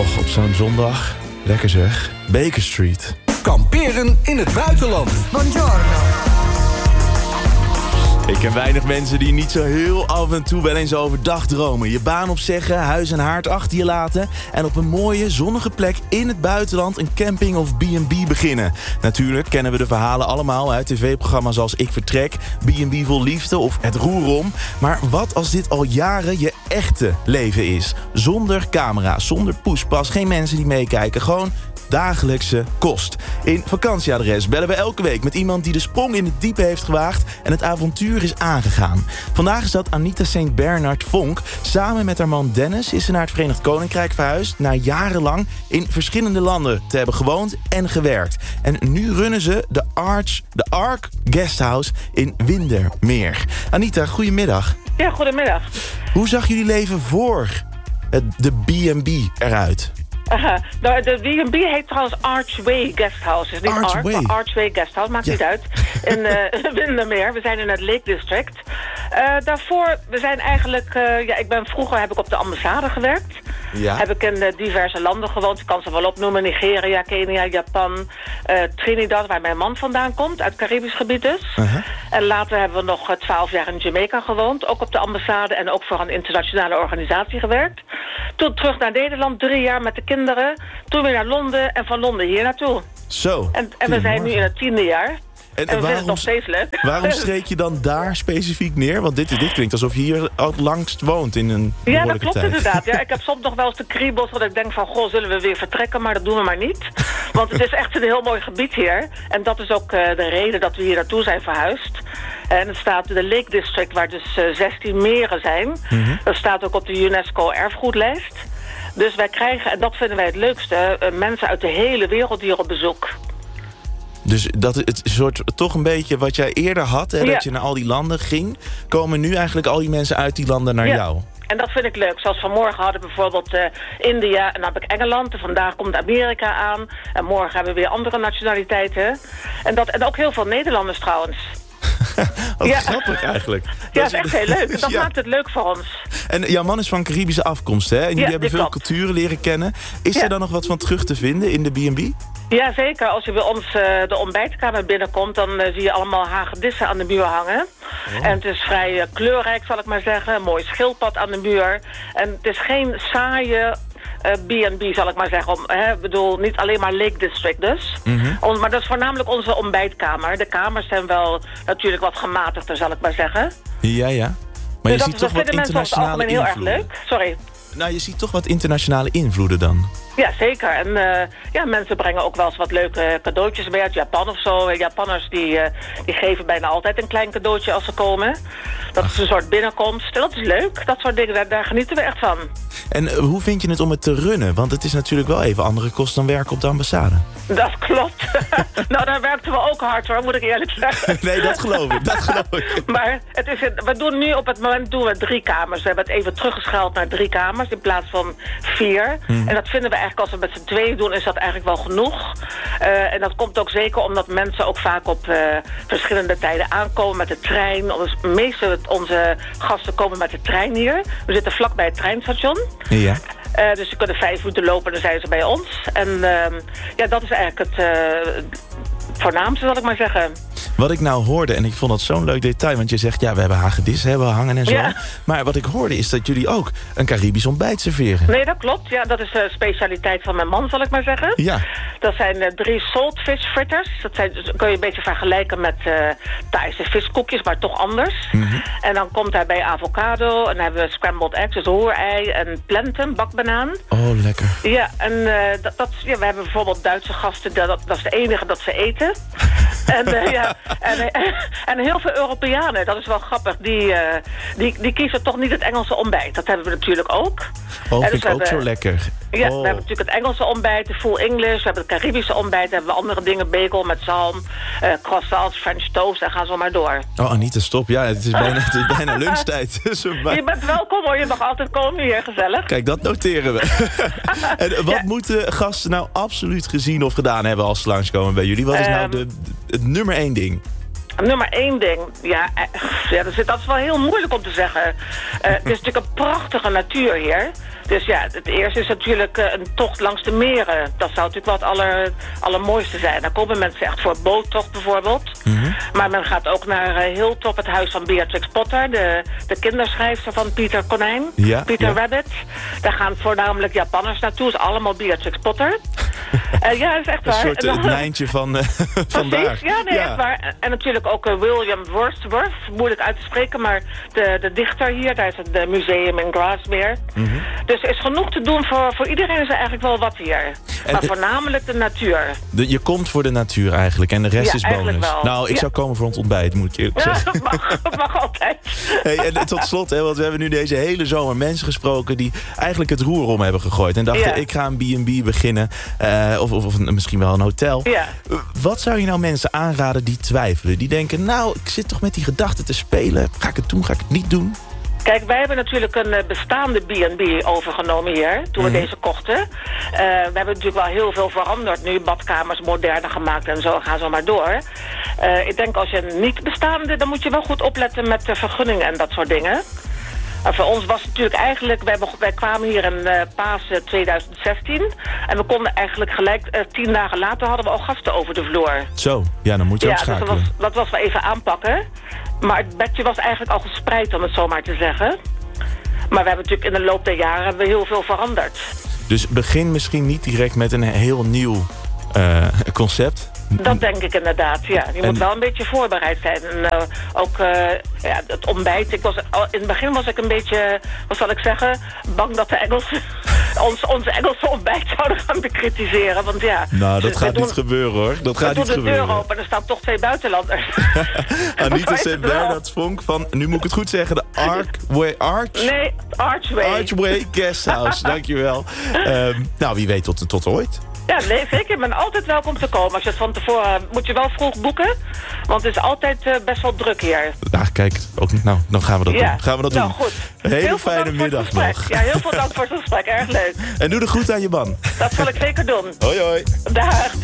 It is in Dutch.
Och, op zo'n zondag. Lekker zeg. Baker Street. Kamperen in het buitenland. Buongiorno. Ik ken weinig mensen die niet zo heel af en toe wel eens overdag dromen. Je baan opzeggen, huis en haard achter je laten... en op een mooie, zonnige plek in het buitenland een camping of B&B beginnen. Natuurlijk kennen we de verhalen allemaal uit tv-programma's als Ik Vertrek... B&B Vol Liefde of Het Roerom. Maar wat als dit al jaren je echte leven is? Zonder camera, zonder poespas, geen mensen die meekijken. Gewoon dagelijkse kost. In Vakantieadres bellen we elke week met iemand die de sprong in het diepe heeft gewaagd en het avontuur is aangegaan. Vandaag is dat Anita St. Bernard Vonk. Samen met haar man Dennis is ze naar het Verenigd Koninkrijk verhuisd na jarenlang in verschillende landen te hebben gewoond en gewerkt. En nu runnen ze de Ark Guesthouse in Windermere. Anita, goedemiddag. Ja, goedemiddag. Hoe zag jullie leven voor de B&B eruit? Nou, de B&B heet trouwens Archway Guesthouse. Is niet Archway. Ark, maar Archway Guesthouse. Maakt niet uit. In Windermere. We zijn in het Lake District. Daarvoor, we zijn eigenlijk... vroeger heb ik op de ambassade gewerkt. Ja. Heb ik in diverse landen gewoond. Ik kan ze wel opnoemen. Nigeria, Kenia, Japan, Trinidad, waar mijn man vandaan komt. Uit het Caribisch gebied dus. En later hebben we nog 12 jaar in Jamaica gewoond. Ook op de ambassade en ook voor een internationale organisatie gewerkt. Toen terug naar Nederland, 3 jaar met de kinderen. Toen weer naar Londen en van Londen hier naartoe. Zo. En we zijn nu in het 10e jaar. En we vinden het nog steeds leuk. Waarom streek je dan daar specifiek neer? Want dit klinkt alsof je hier al langst woont in een behoorlijke tijd. Ja, dat klopt inderdaad. Ja, ik heb soms nog wel eens de kriebels dat ik denk van... goh, zullen we weer vertrekken? Maar dat doen we maar niet. Want het is echt een heel mooi gebied hier. En dat is ook de reden dat we hier naartoe zijn verhuisd. En het staat de Lake District, waar dus 16 meren zijn. Dat staat ook op de UNESCO erfgoedlijst. Dus wij krijgen, en dat vinden wij het leukste... mensen uit de hele wereld hier op bezoek. Dus dat het soort toch een beetje wat jij eerder had... Hè, Ja. dat je naar al die landen ging... komen nu eigenlijk al die mensen uit die landen naar jou. En dat vind ik leuk. Zoals vanmorgen hadden we bijvoorbeeld India en dan heb ik Engeland. En vandaag komt Amerika aan. En morgen hebben we weer andere nationaliteiten. En ook heel veel Nederlanders trouwens. Wat grappig eigenlijk. Ja, dat is echt heel leuk. Dat maakt het leuk voor ons. En jouw man is van Caribische afkomst, hè? En jullie hebben veel culturen leren kennen. Is er dan nog wat van terug te vinden in de B&B? Ja, zeker. Als je bij ons de ontbijtkamer binnenkomt... dan zie je allemaal hagedissen aan de muur hangen. En het is vrij kleurrijk, zal ik maar zeggen. Een mooi schildpad aan de muur. En het is geen saaie... B&B, zal ik maar zeggen. Ik bedoel, niet alleen maar Lake District dus. Maar dat is voornamelijk onze ontbijtkamer. De kamers zijn wel natuurlijk wat gematigder, zal ik maar zeggen. Ja. Maar dus je ziet toch wat internationale heel erg invloeden. leuk. Sorry. Nou, je ziet toch wat internationale invloeden dan. Ja, zeker. En mensen brengen ook wel eens wat leuke cadeautjes mee uit Japan of zo. Japanners die geven bijna altijd een klein cadeautje als ze komen. Dat is een soort binnenkomst. En dat is leuk. Dat soort dingen, daar genieten we echt van. En hoe vind je het om het te runnen? Want het is natuurlijk wel even andere kost dan werken op de ambassade. Dat klopt. Nou, daar werkten we ook hard hoor, moet ik eerlijk zeggen. Nee, dat geloof ik. Maar we doen nu op het moment 3 kamers. We hebben het even teruggeschaald naar 3 kamers in plaats van 4. En dat vinden we eigenlijk, als we met z'n 2 doen, is dat eigenlijk wel genoeg. En dat komt ook zeker omdat mensen ook vaak op verschillende tijden aankomen met de trein. De meeste onze gasten komen met de trein hier. We zitten vlakbij het treinstation. Ja. Dus ze kunnen 5 minuten lopen en dan zijn ze bij ons. En dat is eigenlijk het voornaamste, zal ik maar zeggen. Wat ik nou hoorde, en ik vond dat zo'n leuk detail... want je zegt, ja, we hebben hagedis hebben hangen en zo. Ja. Maar wat ik hoorde is dat jullie ook een Caribisch ontbijt serveren. Nee, dat klopt. Ja, dat is de specialiteit van mijn man, zal ik maar zeggen. Ja. Dat zijn 3 saltfish fritters. Dat kun je een beetje vergelijken met Thaise viskoekjes, maar toch anders. En dan komt daarbij avocado. En dan hebben we scrambled eggs, dus roerei en plantain, bakbanaan. Oh, lekker. Ja, en we hebben bijvoorbeeld Duitse gasten, dat is het enige dat ze eten. En heel veel Europeanen, dat is wel grappig, die kiezen toch niet het Engelse ontbijt. Dat hebben we natuurlijk ook. Oh, vind ik ook zo lekker. Ja, we hebben natuurlijk het Engelse ontbijt, de full English. We hebben het Caribische ontbijt, hebben we andere dingen, bagel met zalm, croissants, French toast en gaan zo maar door. Oh, Anita, stop. Ja, het is bijna lunchtijd. Je bent welkom hoor, je mag altijd komen hier, gezellig. Kijk, dat noteren we. En wat moeten gasten nou absoluut gezien of gedaan hebben als ze langskomen bij jullie? Wat is nou het nummer 1 ding? Nummer 1 ding, dat is wel heel moeilijk om te zeggen. Het is natuurlijk een prachtige natuur hier. Het Dus ja, het eerste is natuurlijk een tocht langs de meren. Dat zou natuurlijk wel het allermooiste zijn. Daar komen mensen echt voor boottocht bijvoorbeeld. Maar men gaat ook naar Hilltop, het huis van Beatrix Potter. De kinderschrijfster van Pieter Konijn. Ja, Peter Rabbit. Daar gaan voornamelijk Japanners naartoe. Het is allemaal Beatrix Potter. Ja, dat is echt waar. Een soort het mijntje van vandaag. Ja, nee, echt waar. En natuurlijk ook William Wordsworth. Moeilijk uit te spreken, maar de dichter hier. Daar is het museum in Grasmere. Dus er is genoeg te doen voor iedereen. Is er eigenlijk wel wat hier. Maar voornamelijk de natuur. Je komt voor de natuur eigenlijk en de rest is bonus. Wel. Nou, ik zou komen voor ons ontbijt, moet ik eerlijk zeggen. Dat mag altijd. Hey, en tot slot, want we hebben nu deze hele zomer mensen gesproken die eigenlijk het roer om hebben gegooid. En dachten, ik ga een B&B beginnen. Of misschien wel een hotel. Ja. Wat zou je nou mensen aanraden die twijfelen? Die denken, nou, ik zit toch met die gedachten te spelen. Ga ik het doen, ga ik het niet doen? Kijk, wij hebben natuurlijk een bestaande B&B overgenomen hier, toen we deze kochten. We hebben natuurlijk wel heel veel veranderd nu, badkamers moderner gemaakt en zo, gaan zo maar door. Ik denk als je niet bestaande, dan moet je wel goed opletten met de vergunningen en dat soort dingen. Voor ons was het natuurlijk eigenlijk, wij kwamen hier in Pasen 2016 en we konden eigenlijk gelijk 10 dagen later hadden we al gasten over de vloer. Zo, ja, dan moet je ook schakelen. Dus dat was wel even aanpakken. Maar het bedje was eigenlijk al gespreid, om het zo maar te zeggen. Maar we hebben natuurlijk in de loop der jaren heel veel veranderd. Dus begin misschien niet direct met een heel nieuw concept. Dat denk ik inderdaad, ja. Je moet wel een beetje voorbereid zijn. En ook het ontbijt. In het begin was ik een beetje, wat zal ik zeggen, bang dat de Engelsen ons Engelse ontbijt zouden gaan bekritiseren. Want ja... Nou, dat gaat niet gebeuren, hoor. Dat gaat niet gebeuren. We doen de deur open en er staan toch 2 buitenlanders. Anita St. Bernard Vonk van, nu moet ik het goed zeggen, de Archway Guesthouse. Dankjewel. Nou, wie weet tot ooit. Ja, nee, zeker. Je bent altijd welkom te komen. Als je het van tevoren moet je wel vroeg boeken. Want het is altijd best wel druk hier. Nou, kijk, dan gaan we dat doen. Gaan we dat doen. Goed. Een hele fijne middag nog. Ja, heel veel dank voor het gesprek. Erg leuk. En doe de groet aan je man. Dat zal ik zeker doen. Hoi, hoi. Dag.